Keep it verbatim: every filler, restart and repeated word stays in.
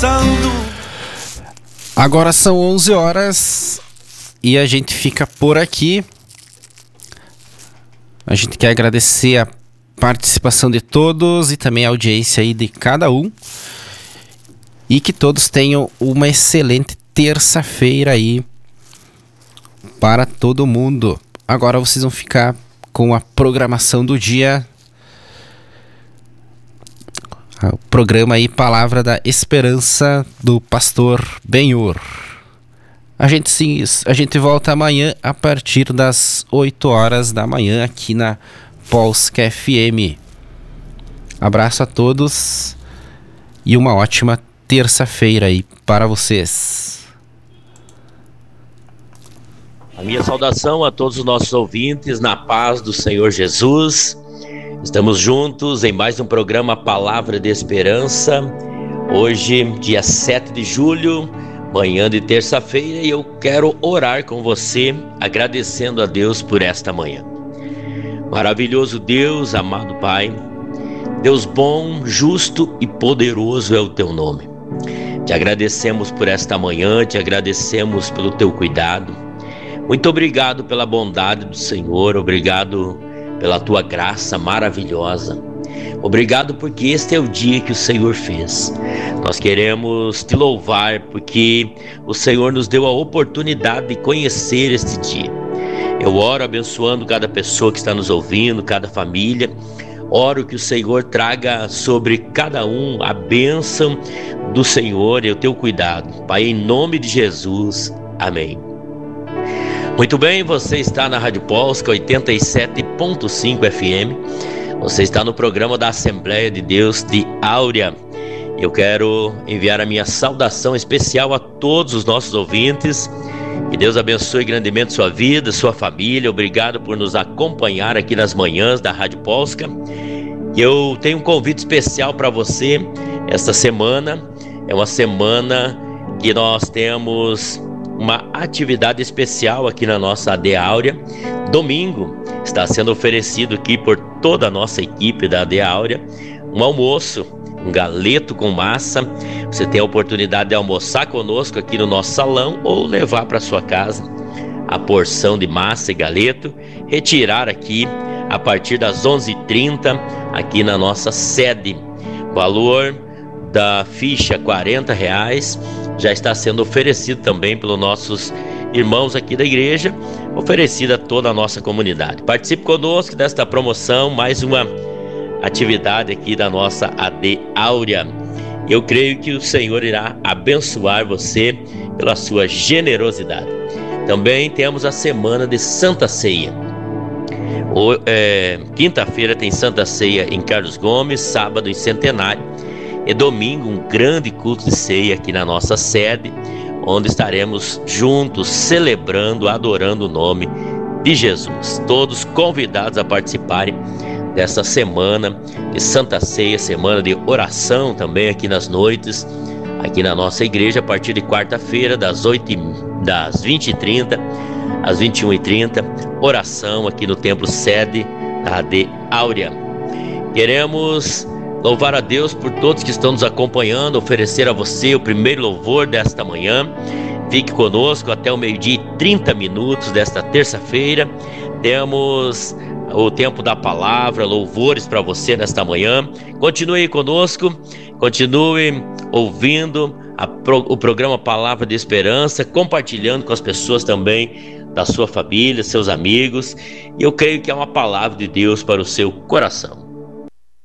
passando. Agora são onze horas e a gente fica por aqui. A gente quer agradecer a participação de todos e também a audiência aí de cada um. E que todos tenham uma excelente terça-feira aí para todo mundo. Agora vocês vão ficar com a programação do dia. O programa aí, Palavra da Esperança, do pastor Benhur. A gente, sim, a gente volta amanhã a partir das oito horas da manhã aqui na Polska F M. Abraço a todos e uma ótima terça-feira aí para vocês. A minha saudação a todos os nossos ouvintes, na paz do Senhor Jesus. Estamos juntos em mais um programa Palavra de Esperança. Hoje, dia sete de julho, manhã de terça-feira, e eu quero orar com você, agradecendo a Deus por esta manhã. Maravilhoso Deus, amado Pai, Deus bom, justo e poderoso é o teu nome. Te agradecemos por esta manhã, te agradecemos pelo teu cuidado. Muito obrigado pela bondade do Senhor, obrigado pela tua graça maravilhosa. Obrigado porque este é o dia que o Senhor fez. Nós queremos te louvar porque o Senhor nos deu a oportunidade de conhecer este dia. Eu oro abençoando cada pessoa que está nos ouvindo, cada família. Oro que o Senhor traga sobre cada um a bênção do Senhor e o teu cuidado. Pai, em nome de Jesus. Amém. Muito bem, você está na Rádio Polska oitenta e sete ponto cinco F M. Você está no programa da Assembleia de Deus de Áurea. Eu quero enviar a minha saudação especial a todos os nossos ouvintes. Que Deus abençoe grandemente sua vida, sua família. Obrigado por nos acompanhar aqui nas manhãs da Rádio Polska. Eu tenho um convite especial para você esta semana. É uma semana que nós temos uma atividade especial aqui na nossa A D Áurea. Domingo está sendo oferecido aqui por toda a nossa equipe da A D Áurea um almoço, um galeto com massa. Você tem a oportunidade de almoçar conosco aqui no nosso salão ou levar para sua casa a porção de massa e galeto, retirar aqui a partir das onze e trinta aqui na nossa sede. Valor da ficha quarenta reais, já está sendo oferecido também pelos nossos irmãos aqui da igreja, oferecida a toda a nossa comunidade. Participe conosco desta promoção, mais uma atividade aqui da nossa A D Áurea. Eu creio que o Senhor irá abençoar você pela sua generosidade. Também temos a semana de Santa Ceia. O, é, quinta-feira tem Santa Ceia em Carlos Gomes, sábado em Centenário e domingo um grande culto de ceia aqui na nossa sede, onde estaremos juntos celebrando, adorando o nome de Jesus. Todos convidados a participarem dessa semana de Santa Ceia, semana de oração também aqui nas noites, aqui na nossa igreja, a partir de quarta-feira, das, oito, das vinte e trinta às vinte e uma e trinta, oração aqui no templo sede da A D Áurea. Queremos louvar a Deus por todos que estão nos acompanhando, oferecer a você o primeiro louvor desta manhã. Fique conosco até o meio-dia e trinta minutos desta terça-feira. Temos o tempo da palavra, louvores para você nesta manhã. Continue aí conosco, continue ouvindo a pro, o programa Palavra de Esperança, compartilhando com as pessoas também da sua família, seus amigos. E eu creio que é uma palavra de Deus para o seu coração.